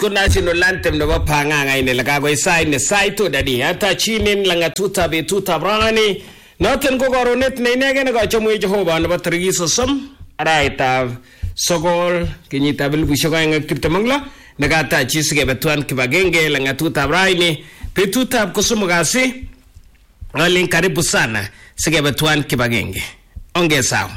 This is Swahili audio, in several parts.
national anthem nebo panganga ine lakago isai ne saito dadi hata chinin langatuta betuta brani noten ko goronet ne inegen ko chomu Jehova nebo tarikit 30 araitav sogol kinyitab 2020 negata chi sigebetwan kibagenge langatuta brani betutab kosomok kasi alin karibu sana sigebetwan kibagenge ongesawa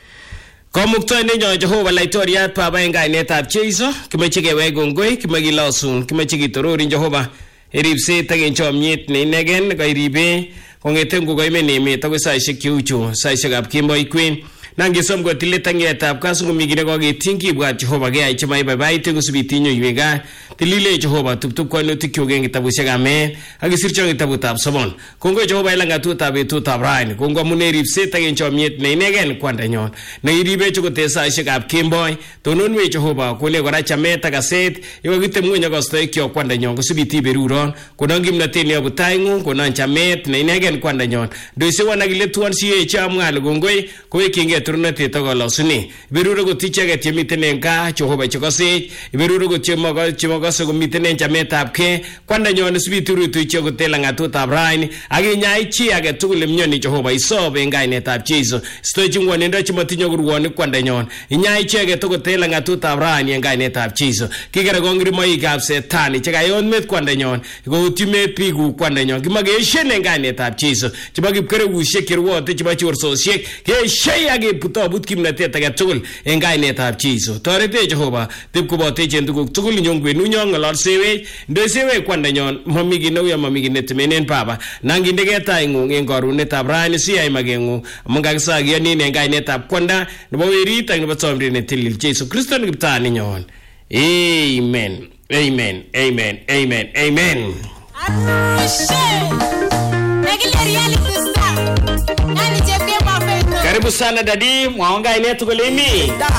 Komukto ninyo Jehova laitoriat baba en kainetab Jeiso kimeche kewek kongoi kimekilosun kimeche kitororin Jehova iripset ak en chomyet ne inegen kairibe kongeten kokoimen emet akoi saisiek cheuchu saisiekab kemboi kwen nangisom kotilet angetab kasungumi kine koketyin kibwat Jehova keyai chemaibaibaitu kosibit nyoiweka tilile Jehova tuptup kwanutik kyuk en kitabusiek amen ak isircho kitabutab Somon kongoi Jehova langatutab betutab rani kongoi amune ripset ak en chomyet ne inegen kwandanyon ne iribe chokote saisiekab kemboi tononwe Jehova kole kora chamet ak aset yekokitep ngweny ak kostoekyok kwandanyon kosibit iberuron konon kimnotet neyobu taing'ung konon chamet ne inegen kwandanyon ndoisewon ak iletuon siyeche amwale kongoi kowekyingei turunetet ak kolosune iberure kot icheket chemiten en gaa Jehova chekosech iberure kot chemokose komiten en chametabgei kwandanyon isibit irutu icheket en langatutab raini ak inyai chi age tugul imnyoni Jehova isob en kainetab Jeiso istochi ngwonindo chemotinye kurwonik kwandanyon inyai icheket okot en langatutab raini en kainetab Jeiso kikere kongirimoikab setani chekayon met kwandanyon koutyi met biikuk kwandanyon kimakeeshen en kainetab Jeiso chebo kipkerekusiek cherwote chebo chorsosiek keeshei ak putobut kimnatet age tugul en kainetab Jeiso torete Jehova tip kobotech en tuguk tugul inyon kwenunyon ng'ololsewech ndoisewech kwandanyon momi kit neuyo momi kit netemenen baba nangindege taing'ung en korunetab rani siyai mageng'ung amun kakisakianin en kainetab kwanda nebo werit ak nebo chomyet netilil Jeiso Kristo ne kiptaninyon amen amen amen amen amen Karibu sana dadi mwaonga inetu kulimi